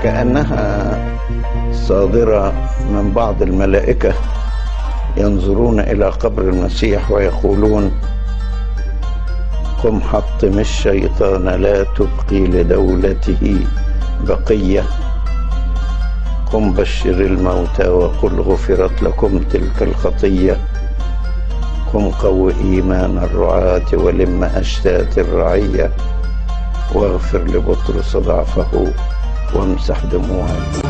كأنها صادرة من بعض الملائكة ينظرون إلى قبر المسيح ويقولون: قم حطم الشيطان لا تبقي لدولته بقية، قم بشر الموتى وقل غفرت لكم تلك الخطية، قم قو إيمان الرعاة ولم أشتات الرعية، واغفر لبطرس ضعفه وامسح دموعه.